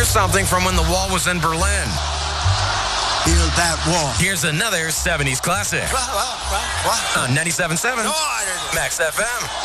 Here's something from when the wall was in Berlin. Build that wall. Here's another 70s classic. On 97.7 Max FM.